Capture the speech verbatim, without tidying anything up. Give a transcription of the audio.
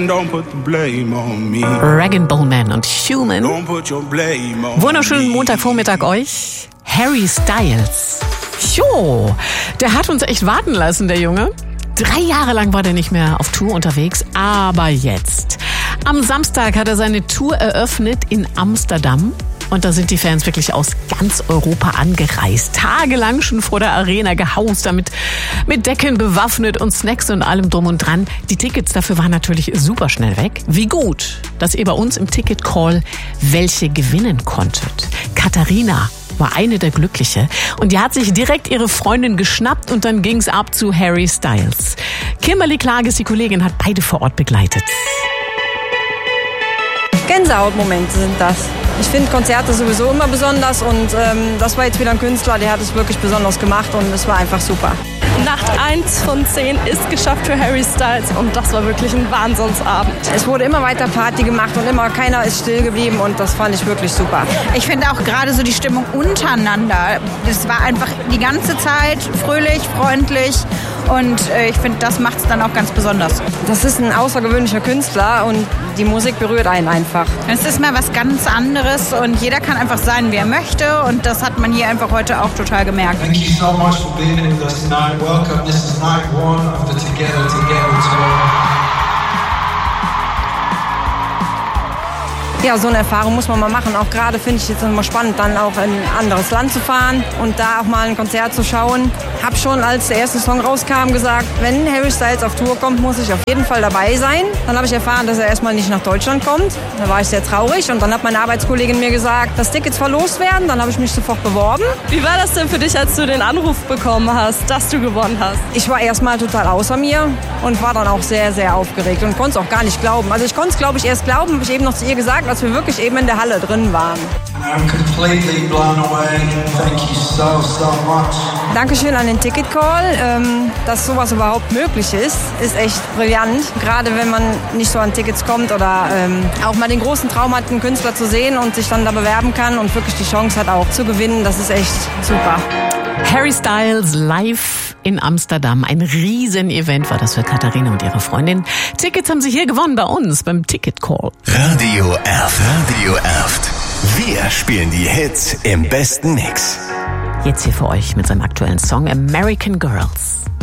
Don't put the blame on me. Rag and Bone Man und Human. Don't put your blame on Wunderschönen me. Montagvormittag euch. Harry Styles. Jo, der hat uns echt warten lassen, der Junge. Drei Jahre lang war der nicht mehr auf Tour unterwegs, aber jetzt. Am Samstag hat er seine Tour eröffnet in Amsterdam. Und da sind die Fans wirklich aus ganz Europa angereist. Tagelang schon vor der Arena gehaust, damit mit Decken bewaffnet und Snacks und allem drum und dran. Die Tickets dafür waren natürlich super schnell weg. Wie gut, dass ihr bei uns im Ticket-Call welche gewinnen konntet. Katharina war eine der Glückliche und die hat sich direkt ihre Freundin geschnappt und dann ging's ab zu Harry Styles. Kimberly Klages, die Kollegin, hat beide vor Ort begleitet. Gänsehautmomente sind das. Ich finde Konzerte sowieso immer besonders und ähm, das war jetzt wieder ein Künstler, der hat es wirklich besonders gemacht und es war einfach super. Nacht eins von zehn ist geschafft für Harry Styles und das war wirklich ein Wahnsinnsabend. Es wurde immer weiter Party gemacht und immer keiner ist still geblieben und das fand ich wirklich super. Ich finde auch gerade so die Stimmung untereinander, das war einfach die ganze Zeit fröhlich, freundlich und äh, ich finde, das macht es dann auch ganz besonders. Das ist ein außergewöhnlicher Künstler und die Musik berührt einen einfach. Es ist mal was ganz anderes und jeder kann einfach sein, wie er möchte und das hat man hier einfach heute auch total gemerkt. Thank you so much for being with us tonight. Welcome. This is night one of the Together Together Tour. Ja, so eine Erfahrung muss man mal machen. Auch gerade finde ich es immer spannend, dann auch in ein anderes Land zu fahren und da auch mal ein Konzert zu schauen. Hab schon, als der erste Song rauskam, gesagt, wenn Harry Styles auf Tour kommt, muss ich auf jeden Fall dabei sein. Dann habe ich erfahren, dass er erstmal nicht nach Deutschland kommt. Da war ich sehr traurig und dann hat meine Arbeitskollegin mir gesagt, dass Tickets verlost werden. Dann habe ich mich sofort beworben. Wie war das denn für dich, als du den Anruf bekommen hast, dass du gewonnen hast? Ich war erstmal total außer mir und war dann auch sehr, sehr aufgeregt und konnte es auch gar nicht glauben. Also ich konnte es, glaube ich, erst glauben, habe ich eben noch zu ihr gesagt, als wir wirklich eben in der Halle drin waren. I'm completely blown away. Thank you so, so much. Dankeschön an den Ticket-Call. Ähm, dass sowas überhaupt möglich ist, ist echt brillant. Gerade wenn man nicht so an Tickets kommt oder ähm, auch mal den großen Traum hat, einen Künstler zu sehen und sich dann da bewerben kann und wirklich die Chance hat auch zu gewinnen, das ist echt super. Harry Styles live in Amsterdam. Ein Riesen-Event war das für Katharina und ihre Freundin. Tickets haben sie hier gewonnen bei uns beim Ticket-Call. Radio Erft. Radio Erft. Wir spielen die Hits im besten Mix. Jetzt hier für euch mit seinem aktuellen Song American Girls.